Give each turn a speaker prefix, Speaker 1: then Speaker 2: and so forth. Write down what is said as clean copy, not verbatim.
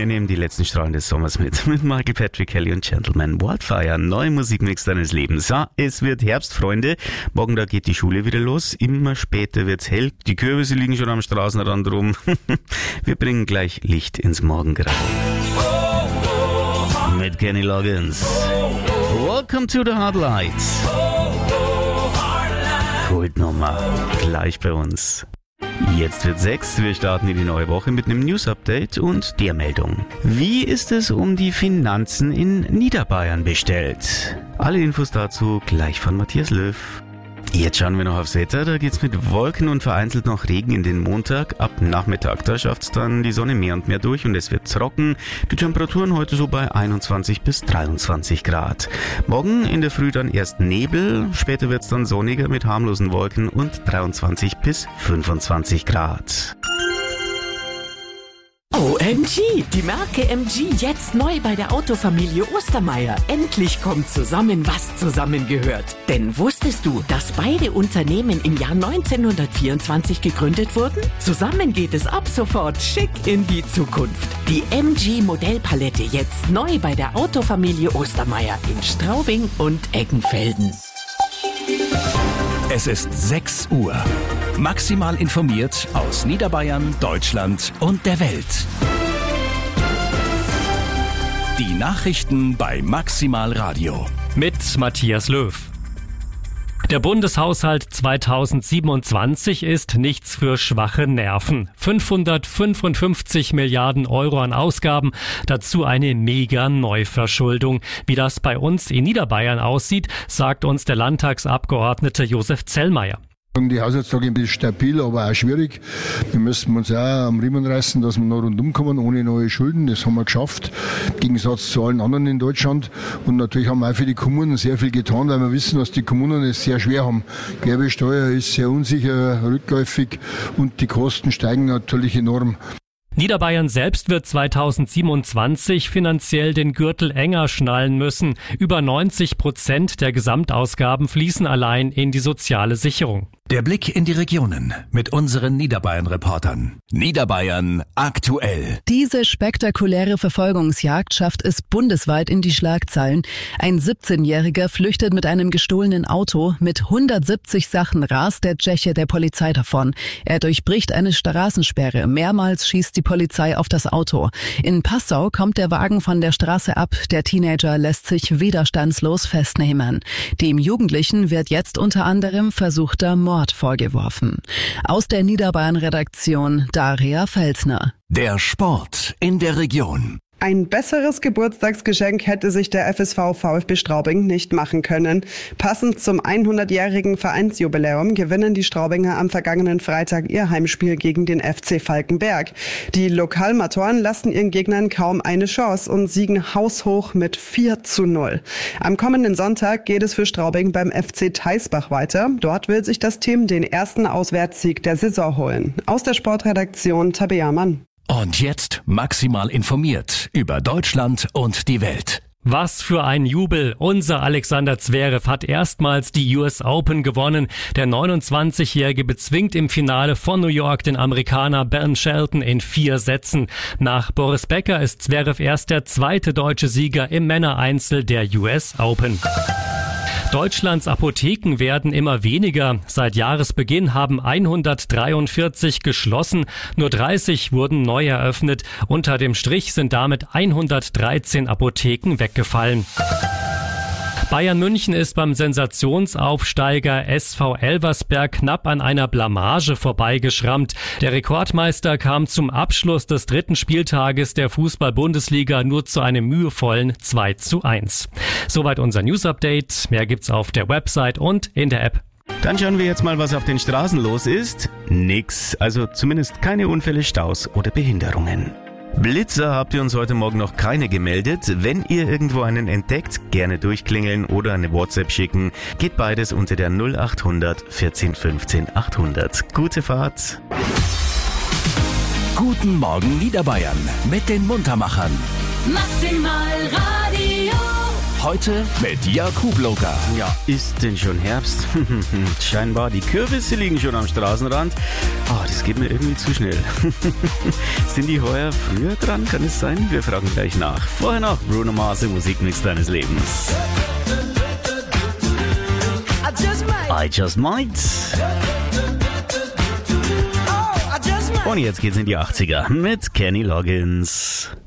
Speaker 1: wir nehmen die letzten Strahlen des Sommers mit Michael Patrick Kelly und Gentleman Wildfire. Neue Musikmix deines Lebens. Ja, es wird Herbst, Freunde. Morgen da geht die Schule wieder los. Immer später wird's hell. Die Kürbisse liegen schon am Straßenrand rum. Wir bringen gleich Licht ins Morgengrau. Mit Kenny Loggins. Welcome to the Hard Lights. Kultnummer. Gleich bei uns. Jetzt wird 6, wir starten in die neue Woche mit einem News-Update und der Meldung. Wie ist es um die Finanzen in Niederbayern bestellt? Alle Infos dazu gleich von Matthias Löw. Jetzt schauen wir noch aufs Wetter, da geht's mit Wolken und vereinzelt noch Regen in den Montag. Ab Nachmittag, da schafft's dann die Sonne mehr und mehr durch und es wird trocken. Die Temperaturen heute so bei 21 bis 23 Grad. Morgen in der Früh dann erst Nebel, später wird's dann sonniger mit harmlosen Wolken und 23 bis 25 Grad.
Speaker 2: OMG, die Marke MG jetzt neu bei der Autofamilie Ostermeier. Endlich kommt zusammen, was zusammengehört. Denn wusstest du, dass beide Unternehmen im Jahr 1924 gegründet wurden? Zusammen geht es ab sofort schick in die Zukunft. Die MG Modellpalette jetzt neu bei der Autofamilie Ostermeier in Straubing und Eggenfelden.
Speaker 3: Es ist 6 Uhr. Maximal informiert aus Niederbayern, Deutschland und der Welt. Die Nachrichten bei Maximal Radio.
Speaker 4: Mit Matthias Löw. Der Bundeshaushalt 2027 ist nichts für schwache Nerven. 555 Milliarden Euro an Ausgaben, dazu eine Mega-Neuverschuldung. Wie das bei uns in Niederbayern aussieht, sagt uns der Landtagsabgeordnete Josef Zellmeier.
Speaker 5: Die Haushaltslage ist stabil, aber auch schwierig. Wir müssen uns auch am Riemen reißen, dass wir noch rundum kommen, ohne neue Schulden. Das haben wir geschafft, im Gegensatz zu allen anderen in Deutschland. Und natürlich haben wir auch für die Kommunen sehr viel getan, weil wir wissen, dass die Kommunen es sehr schwer haben. Gewerbesteuer ist sehr unsicher, rückläufig und die Kosten steigen natürlich enorm.
Speaker 4: Niederbayern selbst wird 2027 finanziell den Gürtel enger schnallen müssen. Über 90% der Gesamtausgaben fließen allein in die soziale Sicherung.
Speaker 3: Der Blick in die Regionen mit unseren Niederbayern-Reportern. Niederbayern aktuell.
Speaker 6: Diese spektakuläre Verfolgungsjagd schafft es bundesweit in die Schlagzeilen. Ein 17-Jähriger flüchtet mit einem gestohlenen Auto. Mit 170 Sachen rast der Tscheche der Polizei davon. Er durchbricht eine Straßensperre. Mehrmals schießt die Polizei auf das Auto. In Passau kommt der Wagen von der Straße ab. Der Teenager lässt sich widerstandslos festnehmen. Dem Jugendlichen wird jetzt unter anderem versuchter Mord vorgeworfen. Aus der Niederbayern-Redaktion Daria Felsner.
Speaker 3: Der Sport in der Region.
Speaker 7: Ein besseres Geburtstagsgeschenk hätte sich der FSV VfB Straubing nicht machen können. Passend zum 100-jährigen Vereinsjubiläum gewinnen die Straubinger am vergangenen Freitag ihr Heimspiel gegen den FC Falkenberg. Die Lokalmatoren lassen ihren Gegnern kaum eine Chance und siegen haushoch mit 4:0. Am kommenden Sonntag geht es für Straubing beim FC Theisbach weiter. Dort will sich das Team den ersten Auswärtssieg der Saison holen. Aus der Sportredaktion Tabea Mann.
Speaker 3: Und jetzt maximal informiert über Deutschland und die Welt.
Speaker 4: Was für ein Jubel. Unser Alexander Zverev hat erstmals die US Open gewonnen. Der 29-Jährige bezwingt im Finale von New York den Amerikaner Ben Shelton in 4 Sätzen. Nach Boris Becker ist Zverev erst der zweite deutsche Sieger im Männereinzel der US Open. Deutschlands Apotheken werden immer weniger. Seit Jahresbeginn haben 143 geschlossen, nur 30 wurden neu eröffnet. Unter dem Strich sind damit 113 Apotheken weggefallen. Bayern München ist beim Sensationsaufsteiger SV Elversberg knapp an einer Blamage vorbeigeschrammt. Der Rekordmeister kam zum Abschluss des 3. Spieltages der Fußball-Bundesliga nur zu einem mühevollen 2:1. Soweit unser News-Update. Mehr gibt's auf der Website und in der App.
Speaker 1: Dann schauen wir jetzt mal, was auf den Straßen los ist. Nix, also zumindest keine Unfälle, Staus oder Behinderungen. Blitzer habt ihr uns heute Morgen noch keine gemeldet. Wenn ihr irgendwo einen entdeckt, gerne durchklingeln oder eine WhatsApp schicken. Geht beides unter der 0800 14 15 800. Gute Fahrt.
Speaker 3: Guten Morgen Niederbayern mit den Muntermachern.
Speaker 8: Maximal Radio.
Speaker 3: Heute mit Jakub-Loka.
Speaker 1: Ja, ist denn schon Herbst? Scheinbar, die Kürbisse liegen schon am Straßenrand. Das geht mir irgendwie zu schnell. Sind die heuer früher dran? Kann es sein? Wir fragen gleich nach. Vorher noch Bruno Mars im Musikmix deines Lebens. I Just Might. Und jetzt geht's in die 80er mit Kenny Loggins.